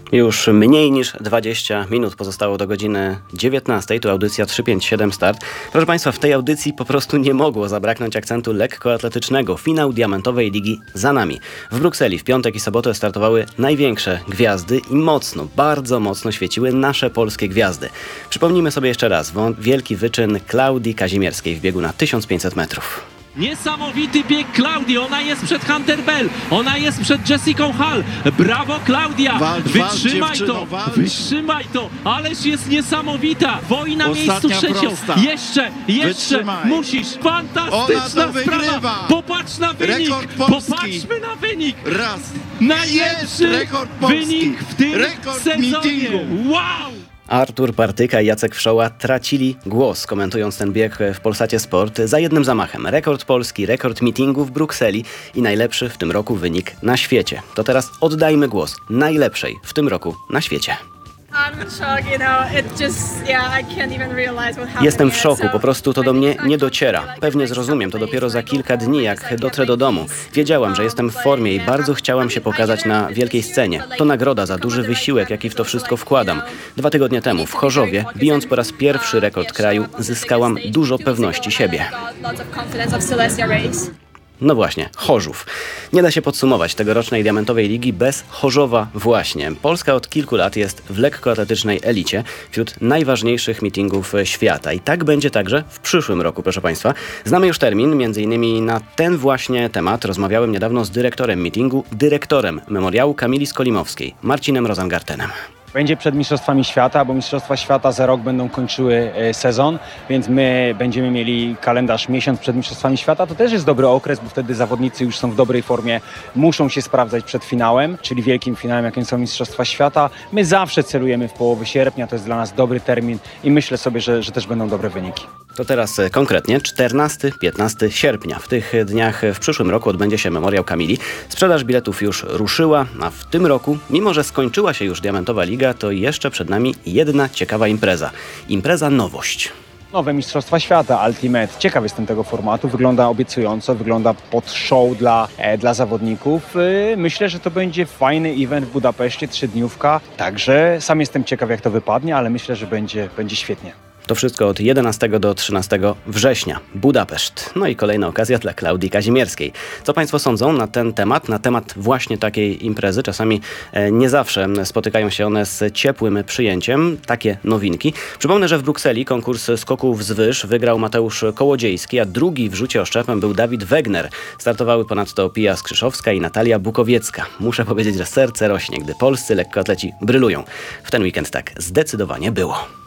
Już mniej niż 20 minut pozostało do godziny 19. To audycja 357 Start. Proszę Państwa, w tej audycji po prostu nie mogło zabraknąć akcentu lekkoatletycznego. Finał Diamentowej Ligi za nami. W Brukseli w piątek i sobotę startowały największe gwiazdy i bardzo mocno świeciły nasze polskie gwiazdy. Przypomnijmy sobie jeszcze raz wielki wyczyn Klaudii Kazimierskiej w biegu na 1500 metrów. Niesamowity bieg Klaudii, ona jest przed Hunter Bell, ona jest przed Jessicą Hall. Brawo Klaudia, wytrzymaj to, ależ jest niesamowita. Wojna miejscu trzecią, jeszcze, musisz, fantastyczna sprawa. Popatrz na wynik, popatrzmy na wynik. Najlepszy wynik w tym sezonie, wow! Artur Partyka i Jacek Wszoła tracili głos, komentując ten bieg w Polsacie Sport za jednym zamachem. Rekord Polski, rekord meetingu w Brukseli i najlepszy w tym roku wynik na świecie. To teraz oddajmy głos najlepszej w tym roku na świecie. Jestem w szoku, po prostu to do mnie nie dociera. Pewnie zrozumiem to dopiero za kilka dni, jak dotrę do domu. Wiedziałam, że jestem w formie i bardzo chciałam się pokazać na wielkiej scenie. To nagroda za duży wysiłek, jaki w to wszystko wkładam. 2 tygodnie temu w Chorzowie, bijąc po raz pierwszy rekord kraju, zyskałam dużo pewności siebie. No właśnie, Chorzów. Nie da się podsumować tegorocznej Diamentowej Ligi bez Chorzowa właśnie. Polska od kilku lat jest w lekkoatletycznej elicie wśród najważniejszych meetingów świata. I tak będzie także w przyszłym roku, proszę Państwa. Znamy już termin, między innymi na ten właśnie temat rozmawiałem niedawno z dyrektorem meetingu, dyrektorem memoriału Kamili Skolimowskiej, Marcinem Rosengartenem. Będzie przed Mistrzostwami Świata, bo Mistrzostwa Świata za rok będą kończyły sezon, więc my będziemy mieli kalendarz miesiąc przed Mistrzostwami Świata. To też jest dobry okres, bo wtedy zawodnicy już są w dobrej formie, muszą się sprawdzać przed finałem, czyli wielkim finałem, jakim są Mistrzostwa Świata. My zawsze celujemy w połowie sierpnia, to jest dla nas dobry termin i myślę sobie, że też będą dobre wyniki. To teraz konkretnie 14-15 sierpnia. W tych dniach w przyszłym roku odbędzie się Memoriał Kamili. Sprzedaż biletów już ruszyła, a w tym roku, mimo że skończyła się już Diamentowa Liga, to jeszcze przed nami jedna ciekawa impreza. Impreza nowość. Nowe Mistrzostwa Świata, Ultimate. Ciekaw jestem tego formatu. Wygląda obiecująco, wygląda pod show dla zawodników. Myślę, że to będzie fajny event w Budapeszcie, 3-dniówka. Także sam jestem ciekaw, jak to wypadnie, ale myślę, że będzie świetnie. To wszystko od 11 do 13 września. Budapeszt. No i kolejna okazja dla Klaudii Kazimierskiej. Co Państwo sądzą na ten temat? Na temat właśnie takiej imprezy. Czasami nie zawsze spotykają się one z ciepłym przyjęciem. Takie nowinki. Przypomnę, że w Brukseli konkurs skoków z wyż wygrał Mateusz Kołodziejski, a drugi w rzucie oszczepem był Dawid Wegner. Startowały ponadto Pia Skrzyszowska i Natalia Bukowiecka. Muszę powiedzieć, że serce rośnie, gdy polscy lekkoatleci brylują. W ten weekend tak zdecydowanie było.